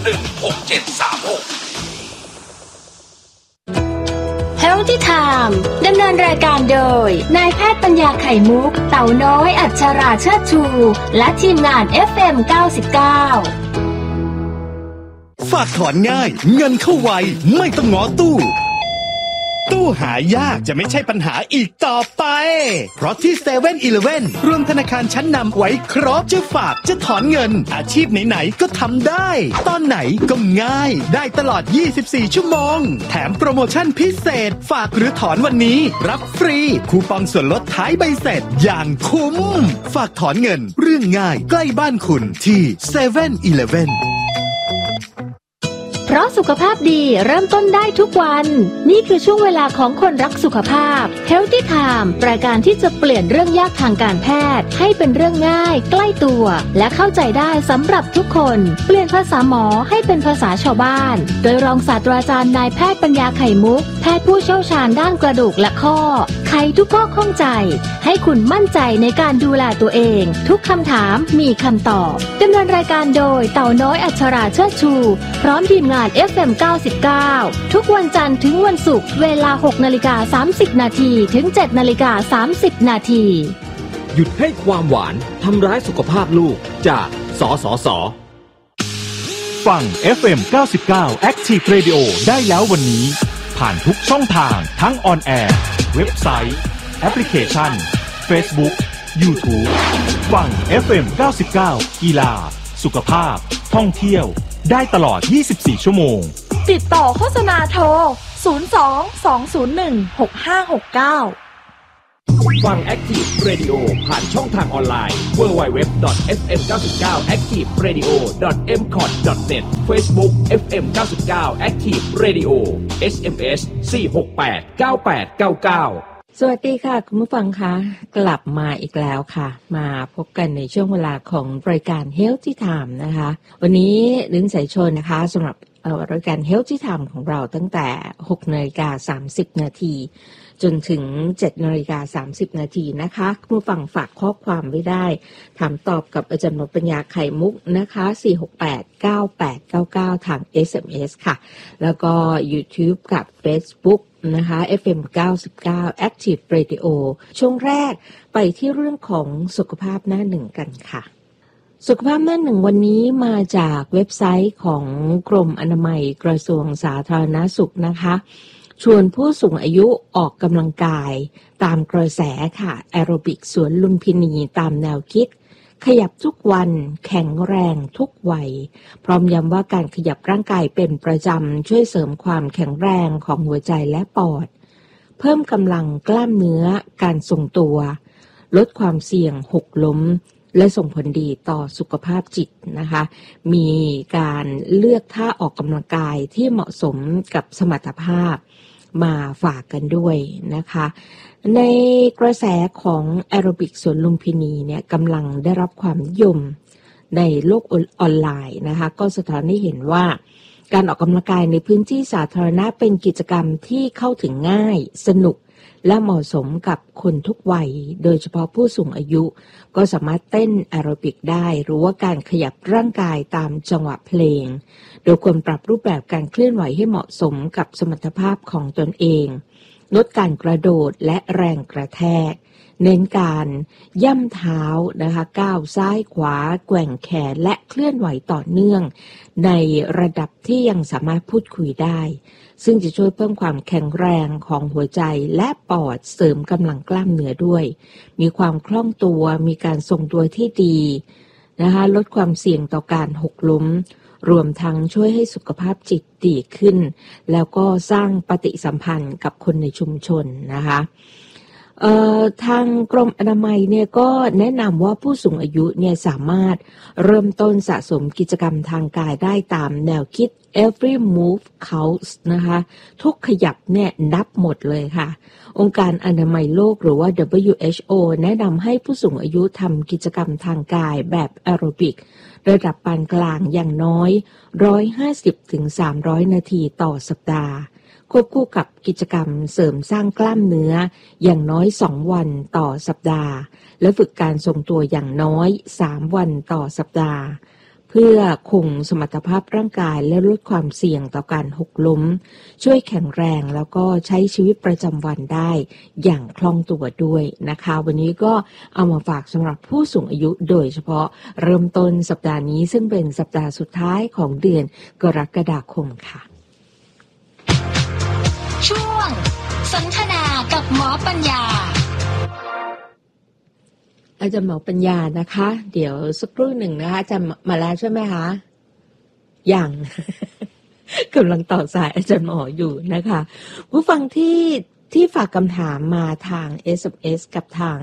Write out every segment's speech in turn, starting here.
Healthy Time ดำเนินรายการโดยนายแพทย์ปัญญาไข่มุกเต่าน้อยอัชราเชิดชูและทีมงาน FM 99 ฝากถอนง่ายเงินเข้าไวไม่ต้องง้อตู้หายากจะไม่ใช่ปัญหาอีกต่อไปเพราะที่ 7-Eleven รวมธนาคารชั้นนำไว้ครบจะฝากจะถอนเงินอาชีพไหนๆก็ทำได้ตอนไหนก็ง่ายได้ตลอด24ชั่วโมงแถมโปรโมชั่นพิเศษฝากหรือถอนวันนี้รับฟรีคูปองส่วนลดท้ายใบเสร็จอย่างคุ้มฝากถอนเงินเรื่องง่ายใกล้บ้านคุณที่ 7-Eleven เพราะสุขภาพดีเริ่มต้นได้ทุกวันนี่คือช่วงเวลาของคนรักสุขภาพ Healthy Time รายการที่จะเปลี่ยนเรื่องยากทางการแพทย์ให้เป็นเรื่องง่ายใกล้ตัวและเข้าใจได้สำหรับทุกคนเปลี่ยนภาษาหมอให้เป็นภาษาชาวบ้านโดยรองศาสตราจารย์นายแพทย์ปัญญาไข่มุกแพทย์ผู้เชี่ยวชาญด้านกระดูกและข้อไขทุกข้อข้องใจให้คุณมั่นใจในการดูแลตัวเองทุกคำถามมีคำตอบดำเนินรายการโดยเต่าน้อยอัชราเชิดชูพร้อมทีมงาน FM 99ทุกวันจันทร์ถึงวันศุกร์เวลา 6:30 นาทีถึง 7:30 นาทีหยุดให้ความหวานทำร้ายสุขภาพลูกจากสสส. ฟัง FM 99 Active Radio ได้แล้ววันนี้ผ่านทุกช่องทางทั้งออนแอร์เว็บไซต์แอปพลิเคชัน Facebook YouTube ฟัง FM 99กีฬาสุขภาพท่องเที่ยวได้ตลอด24ชั่วโมงติดต่อโฆษณาโทร 02-201-6569 ฟัง Active Radio ผ่านช่องทางออนไลน์ www.fm99activeradio.mcot.net Facebook FM 99 Active Radio SMS 4689899 สวัสดีค่ะคุณผู้ฟังคะกลับมาอีกแล้วค่ะมาพบกันในช่วงเวลาของรายการ Healthy Time นะคะวันนี้ดึงสายชนนะคะสำหรับรายการ Healthy Time ของเราตั้งแต่ 6:30 นาทีจนถึง 7:30 นาทีนะคะคุณผู้ฟังฝากข้อความไว้ได้ถามตอบกับอาจารย์หมอปัญญาไข่มุกนะคะ4689899ทาง SMS ค่ะแล้วก็ YouTube กับ Facebookนะคะ FM 99 Active Radio ช่วงแรกไปที่เรื่องของสุขภาพหน้าหนึ่งกันค่ะสุขภาพหน้าหนึ่งวันนี้มาจากเว็บไซต์ของกรมอนามัยกระทรวงสาธารณสุขนะคะชวนผู้สูงอายุออกกำลังกายตามกระแสค่ะแอโรบิกสวนลุมพินีตามแนวคิดขยับทุกวันแข็งแรงทุกวัยพร้อมย้ำว่าการขยับร่างกายเป็นประจำช่วยเสริมความแข็งแรงของหัวใจและปอดเพิ่มกำลังกล้ามเนื้อการทรงตัวลดความเสี่ยงหกล้มและส่งผลดีต่อสุขภาพจิตนะคะมีการเลือกท่าออกกำลังกายที่เหมาะสมกับสมรรถภาพมาฝากกันด้วยนะคะในกระแสของแอโรบิกสวนลุมพินีเนี่ยกำลังได้รับความนิยมในโลกออนไลน์นะคะก็สะท้อนให้เห็นว่าการออกกำลังกายในพื้นที่สาธารณะเป็นกิจกรรมที่เข้าถึงง่ายสนุกและเหมาะสมกับคนทุกวัยโดยเฉพาะผู้สูงอายุก็สามารถเต้นแอโรบิกได้หรือว่าการขยับร่างกายตามจังหวะเพลงโดยควรปรับรูปแบบการเคลื่อนไหวให้เหมาะสมกับสมรรถภาพของตนเองลดการกระโดดและแรงกระแทกเน้นการย่ำเท้านะคะก้าวซ้ายขวาแกว่งแขนและเคลื่อนไหวต่อเนื่องในระดับที่ยังสามารถพูดคุยได้ซึ่งจะช่วยเพิ่มความแข็งแรงของหัวใจและปอดเสริมกำลังกล้ามเนื้อด้วยมีความคล่องตัวมีการทรงตัวที่ดีนะคะลดความเสี่ยงต่อการหกล้มรวมทั้งช่วยให้สุขภาพจิตดีขึ้นแล้วก็สร้างปฏิสัมพันธ์กับคนในชุมชนนะคะทางกรมอนามัยเนี่ยก็แนะนำว่าผู้สูงอายุเนี่ยสามารถเริ่มต้นสะสมกิจกรรมทางกายได้ตามแนวคิด every move counts นะคะทุกขยับเนี่ยนับหมดเลยค่ะองค์การอนามัยโลกหรือว่า WHO แนะนำให้ผู้สูงอายุทำกิจกรรมทางกายแบบแอโรบิกระดับปานกลางอย่างน้อย150-300 นาทีต่อสัปดาห์ควบคู่กับกิจกรรมเสริมสร้างกล้ามเนื้ออย่างน้อย2วันต่อสัปดาห์และฝึกการทรงตัวอย่างน้อย3วันต่อสัปดาห์เพื่อคงสมรรถภาพร่างกายและลดความเสี่ยงต่อการหกล้มช่วยแข็งแรงแล้วก็ใช้ชีวิตประจำวันได้อย่างคล่องตัวด้วยนะคะวันนี้ก็เอามาฝากสำหรับผู้สูงอายุโดยเฉพาะเริ่มต้นสัปดาห์นี้ซึ่งเป็นสัปดาห์สุดท้ายของเดือนกรกฎาคมค่ะช่วงสนทนากับหมอปัญญาอาจารย์หมอปัญญานะคะเดี๋ยวสักครู่หนึ่งนะคะอาจารย์มาแล้วใช่ไหมคะยัง กำลังต่อสายอาจารย์หมออยู่นะคะผู้ฟังที่ฝากคำถามมาทาง SMS กับทาง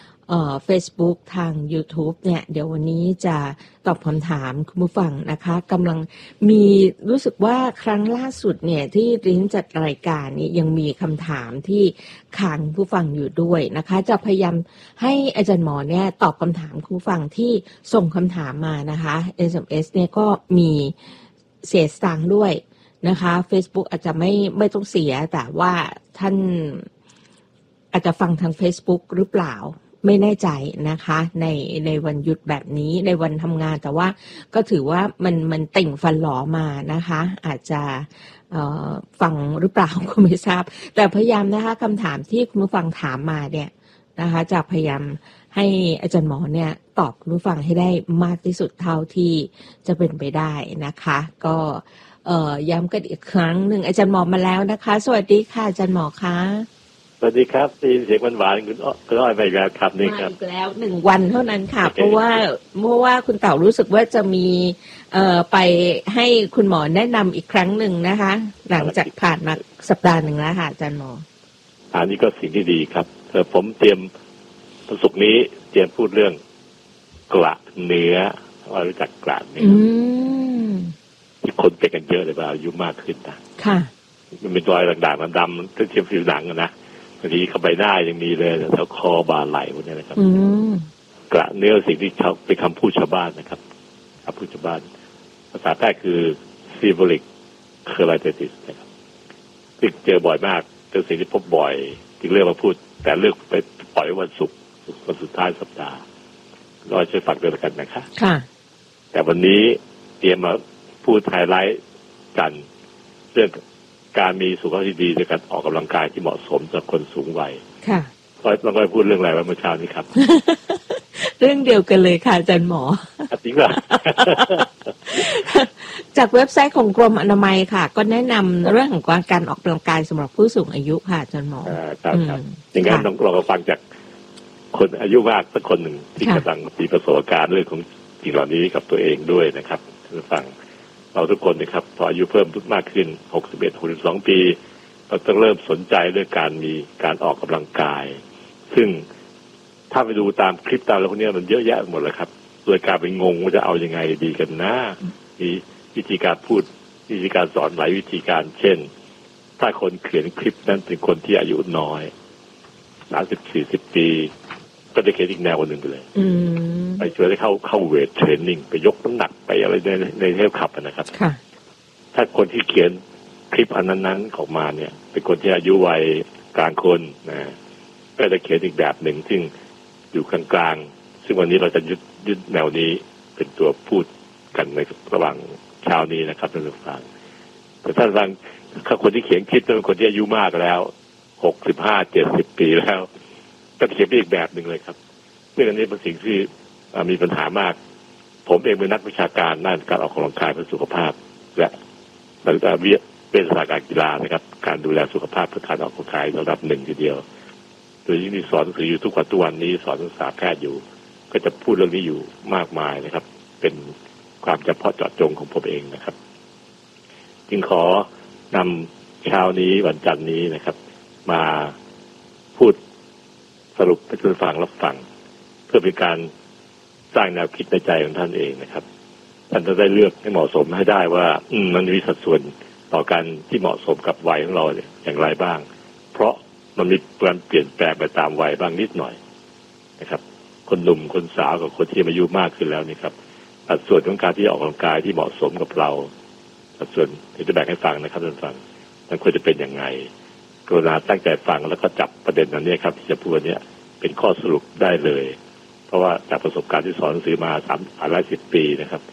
Facebook ทาง YouTube เนี่ยเดี๋ยววันนี้จะตอบคำถามคุณผู้ฟังนะคะกำลังมีรู้สึกว่าครั้งล่าสุดเนี่ยที่ริ้นจัดรายการนี้ยังมีคำถามที่ค้างผู้ฟังอยู่ด้วยนะคะจะพยายามให้อาจารย์หมอเนี่ยตอบคำถามคุณผู้ฟังที่ส่งคำถามมานะคะ SMS เนี่ยก็มีเสียสตางค์ด้วยนะคะ Facebook อาจจะไม่ต้องเสียแต่ว่าท่านอาจจะฟังทาง Facebook หรือเปล่าไม่แน่ใจนะคะในวันหยุดแบบนี้ในวันทำงานแต่ว่าก็ถือว่ามันติ่งฟันหลอมานะคะอาจจะฟังหรือเปล่าก็ไม่ทราบแต่พยายามนะคะคำถามที่คุณผู้ฟังถามมาเนี่ยนะคะจะพยายามให้อาจารย์หมอเนี่ยตอบคุณผู้ฟังให้ได้มากที่สุดเท่าที่จะเป็นไปได้นะคะก็ย้ำกันอีกครั้งหนึ่งอาจารย์หมอมาแล้วนะคะสวัสดีค่ะอาจารย์หมอคะสวัสดีครับได้ยินเสียงหวานๆคุณอ้อยไปอีกแล้วครับนี่ครับมาอีกแล้ว1 วันเท่านั้นค่ะ เพราะว่าคุณเต่ารู้สึกว่าจะมีไปให้คุณหมอแนะนำอีกครั้งหนึ่งนะคะหลังจากผ่านมาสัปดาห์หนึ่งแล้วค่ะอาจารย์หมออันนี้ก็สิ่งที่ดีครับผมเตรียมประสุกนี้เตรียมพูดเรื่องกระเนื้อว่ารู้จักกระเนื้อที่คนเป็นกันเยอะเลยว่าอายุมากขึ้นนะค่ะมันเป็นรอยด่างๆดำๆที่เทียมผิวหนังนะบางทีเข้าไปหน้ายังมีเลยแถวคอบ่าไหล่พวกนี้นะครับกระเนื้อสิ่งที่เขาเป็นคำพูดชาวบ้านนะครับคำพูดชาวบ้านภาษาแพทย์คือ Seborrheic Keratitis นะครับซึ่งเจอบ่อยมากเป็นสิ่งที่พบบ่อยจึงเลือกมาพูดแต่เลือกไปปล่อยวันศุกร์วันสุดท้ายสัปดาห์รอช่วยฟังด้วยกันนะคะค่ะแต่วันนี้เตรียมมาพูดไฮไลท์กันเรื่องการมีสุขภาพที่ดีในการออกกำลังกายที่เหมาะสมสำหรับคนสูงวัยค่ะเราก็พูดเรื่องอะไรเมื่อเช้านี้ครับเรื่องเดียวกันเลยค่ะอาจารย์หมอจริงเหรอจากเว็บไซต์ของกรมอนามัยค่ะก็แนะนำเรื่องของการออกกำลังกายสำหรับผู้สูงอายุค่ะอาจารย์หมอครับอย่างนั้นเราก็ฟังจากคนอายุมากสักคนหนึ่งที่กำลังมีประสบการณ์เรื่องของสิ่งเหล่านี้กับตัวเองด้วยนะครับท่านฟังเราทุกคนนะครับพออายุเพิ่มมากขึ้น61-62 ปีเราต้องเริ่มสนใจเรื่องการมีการออกกำลังกายซึ่งถ้าไปดูตามคลิปตามอะไรพวกนี้มันเยอะแยะหมดเลยครับโดยการไปงงว่าจะเอายังไงดีกันนะมีวิธีการพูดวิธีการสอนหลายวิธีการเช่นถ้าคนเขียนคลิปนั้นเป็นคนที่อายุน้อย30-40 ปีก็จะเขียนอีกแนวหนึ่งไปเลยไปช่วยให้เข้าเวทเทรนนิ่งไปยกน้ำหนักไปอะไรในเทปขับนะครับถ้าคนที่เขียนคลิปอันนั้นๆออกมาเนี่ยเป็นคนที่อายุวัยกลางคนนะก็จะเขียนอีกแบบหนึ่งซึ่งอยู่กลางๆซึ่งวันนี้เราจะยึดแนวนี้เป็นตัวพูดกันในระหว่างเช้านี้นะครับท่านผู้ฟังแต่ท่านฟังถ้าคนที่เขียนคลิปเป็นคนที่อายุมากแล้ว65-70 ปีแล้วก็เขียนอีกแบบหนึ่งเลยครับซึ่งอันนี้เป็นสิ่งที่มีปัญหามากผมเองเป็นนักวิชาการด้านการออกกำลังกายเพื่อสุขภาพและเป็นศาสตร์การกีฬานะครับการดูแลสุขภาพเพื่อการออกกำลังกายระดับหนึ่งทีเดียวโดยยิ่งมีสอนหนังสืออยู่ทุกวันนี้สอนศึกษาแพทย์อยู่ก็จะพูดเรื่องนี้อยู่มากมายนะครับเป็นความเฉพาะเจาะจงของผมเองนะครับจึงขอนำเช้านี้วันจันทร์นี้นะครับมาพูดสรุปให้ท่านฟังรับฟังเพื่อเป็นการสร้างแนวคิดในใจของท่านเองนะครับท่านจะได้เลือกให้เหมาะสมให้ได้ว่ามันมีสัดส่วนต่อการที่เหมาะสมกับวัยของเราอย่างไรบ้างเพราะมันมีการเปลี่ยนแปลงไปตามวัยบ้างนิดหน่อยนะครับคนหนุ่มคนสาวกับคนที่อายุมากขึ้นแล้วนี่ครับสัดส่วนของการที่ออกกำลังกายที่เหมาะสมกับเราสัดส่วนที่จะแบ่งให้ฟังนะครับท่านฟังมันควรจะเป็นยังไงกรุณาตั้งใจฟังแล้วก็จับประเด็นอันนี้ครับที่จะพูดวันนี้เป็นข้อสรุปได้เลยเพราะว่าจากประสบการณ์ที่สอนหนังสือมา30 ปีนะครับ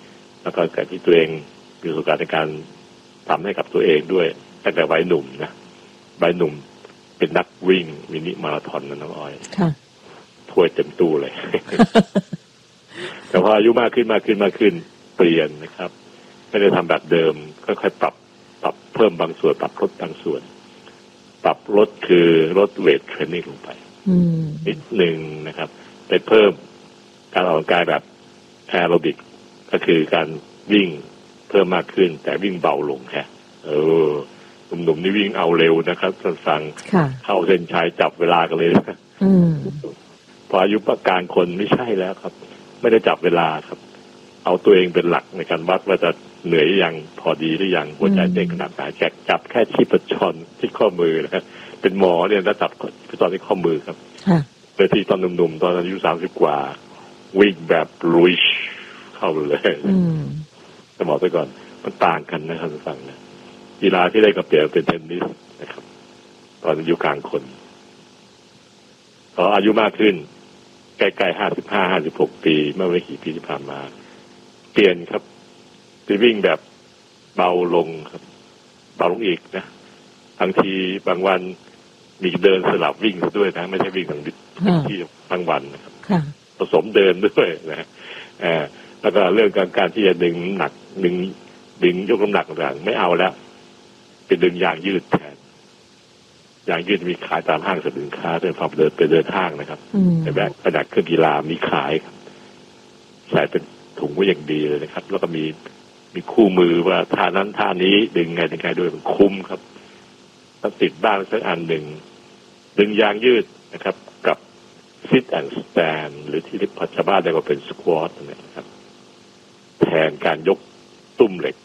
แล้วก็การที่ตัวเองมีประสบการณ์ในการทำให้กับตัวเองด้วยตั้งแต่วัยหนุ่มนะวัยหนุ่มเป็นนักวิ่งมินิมาราธอนนะน้องอ้อยถ้วยเต็มตู้เลย แต่พออายุมากขึ้นเปลี่ยนนะครับไม่ได้ทำแบบเดิมค่อยๆปรับเพิ่มบางส่วนปรับลดบางส่วนปรับลดคือลดเวทเทรนนิ่งลงไปนิดนึงนะครับไปเพิ่มการออกกำลังกายแบบแอโรบิกก็คือการวิ่งเพิ่มมากขึ้นแต่วิ่งเบาลงแค่หนุ่มๆนี่วิ่งเอาเร็วนะครับสั่งเข้าเส้นชัยจับเวลากันเลยนะพออายุประการคนไม่ใช่แล้วครับไม่ได้จับเวลาครับเอาตัวเองเป็นหลักในการวัดว่าจะเหนื่อยยังพอดีหรือยังหัวใจเต้นขนาดไหนจับแค่ชีพจรที่ข้อมือนะเป็นหมอเนี่ยแล้วจับตอนที่ข้อมือครับโดยที่ตอนหนุ่มๆตอนอายุ30 กว่าวิ่งแบบลุยเข้าเลยสมองไปก่อนมันต่างกันนะครับท่านฟังนะกีฬาที่ได้กับเปรียบเป็นเทนนิสนะครับตอนอายุกลางคนพออายุมากขึ้นใกล้ๆ55-56 ปีเมื่อไม่กี่ปีที่ผ่านมาเปลี่ยนครับไปวิ่งแบบเบาลงครับเบาลงอีกนะบางทีบางวันมีเดินสลับวิ่งด้วยนะไม่ใช่วิ่งทั้งที่ทั้งวันนะครับผสมเดินด้วยนะแล้วก็เรื่องการที่จะดึงหนักดึงยกน้ำหนักต่างๆไม่เอาแล้วเป็นดึงยางยืดแทนยางยืดมีขายตามห้างสรรพสินค้าเดินพอเดินไปเดินห้างนะครับแต่แบบขนาดเครื่องกีฬามีขายใส่เป็นถุงไว้อย่างดีเลยนะครับแล้วก็มีคู่มือว่าท่านั้นท่านี้ดึงไงด้วยมันคุ้มครับต้องติดบ้างสักอันหนึ่งดึงยางยืดนะครับกับ sit and stand หรือที่ปัจจุบันได้ก็เป็น squat นะครับแทนการยกตุ้มเหล็ก